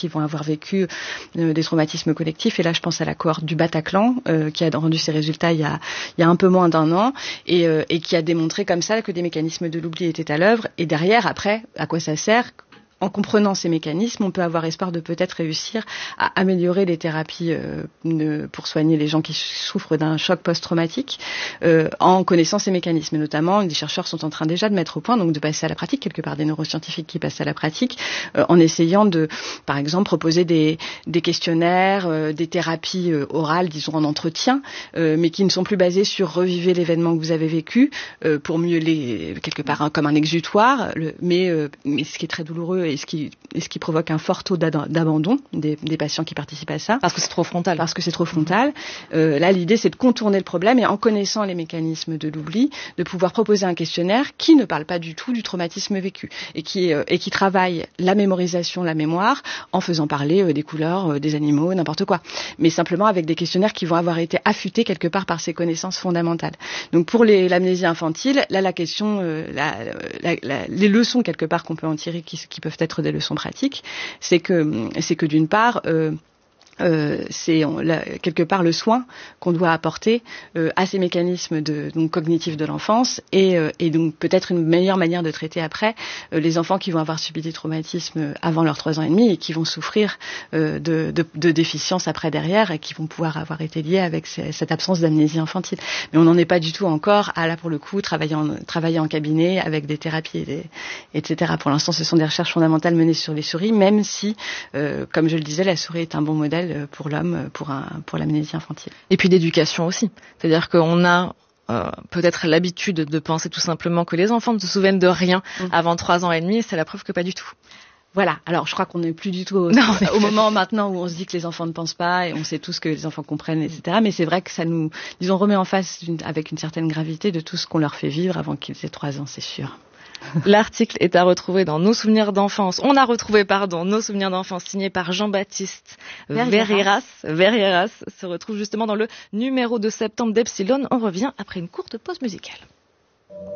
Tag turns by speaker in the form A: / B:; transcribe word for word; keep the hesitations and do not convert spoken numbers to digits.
A: qui vont avoir vécu euh, des traumatismes collectifs. Et là, je pense à la cohorte du Bataclan, euh, qui a rendu ses résultats il y a, il y a un peu moins d'un an, et, euh, et qui a démontré comme ça que des mécanismes de l'oubli étaient à l'œuvre. Et derrière, après, à quoi ça sert ? En comprenant ces mécanismes, on peut avoir espoir de peut-être réussir à améliorer les thérapies euh, pour soigner les gens qui souffrent d'un choc post-traumatique euh, en connaissant ces mécanismes. Et notamment, des chercheurs sont en train déjà de mettre au point, donc de passer à la pratique, quelque part des neuroscientifiques qui passent à la pratique, euh, en essayant de, par exemple, proposer des, des questionnaires, euh, des thérapies euh, orales, disons en entretien, euh, mais qui ne sont plus basées sur revivre l'événement que vous avez vécu euh, pour mieux les, quelque part hein, comme un exutoire, le, mais, euh, mais ce qui est très douloureux et ce qui, et ce qui provoque un fort taux d'abandon des, des patients qui participent à ça.
B: Parce que c'est trop frontal.
A: Parce que c'est trop frontal. Euh, là, l'idée, c'est de contourner le problème et en connaissant les mécanismes de l'oubli, de pouvoir proposer un questionnaire qui ne parle pas du tout du traumatisme vécu et qui, euh, et qui travaille la mémorisation, la mémoire, en faisant parler euh, des couleurs, euh, des animaux, n'importe quoi. Mais simplement avec des questionnaires qui vont avoir été affûtés quelque part par ces connaissances fondamentales. Donc pour les, l'amnésie infantile, là, la question, euh, la, la, la, les leçons quelque part qu'on peut en tirer qui, qui peuvent être des leçons pratiques, c'est que, c'est que d'une part, euh, Euh, c'est on, là, quelque part le soin qu'on doit apporter euh, à ces mécanismes de, donc, cognitifs de l'enfance et, euh, et donc peut-être une meilleure manière de traiter après euh, les enfants qui vont avoir subi des traumatismes avant leurs trois ans et demi et qui vont souffrir euh, de, de, de déficiences après derrière et qui vont pouvoir avoir été liés avec ces, cette absence d'amnésie infantile. Mais on n'en est pas du tout encore à là pour le coup travailler en, travailler en cabinet avec des thérapies et, des, et cetera. Pour l'instant, ce sont des recherches fondamentales menées sur les souris, même si, euh, comme je le disais, la souris est un bon modèle pour l'homme, pour, un, pour l'amnésie infantile.
B: Et puis d'éducation aussi. C'est-à-dire qu'on a euh, peut-être l'habitude de penser tout simplement que les enfants ne se souviennent de rien mmh. avant trois ans et demi, et c'est la preuve que pas du tout.
A: Voilà, alors je crois qu'on n'est plus du tout au, non, mais... au moment maintenant où on se dit que les enfants ne pensent pas et on sait tous que les enfants comprennent, et cetera. Mais c'est vrai que ça nous, disons, remet en face une, avec une certaine gravité de tout ce qu'on leur fait vivre avant qu'ils aient trois ans, c'est sûr.
B: L'article est à retrouver dans Nos souvenirs d'enfance. On a retrouvé, pardon, Nos souvenirs d'enfance signé par Jean-Baptiste Verrieras. Verrieras se retrouve justement dans le numéro de septembre d'Epsilon. On revient après une courte pause musicale.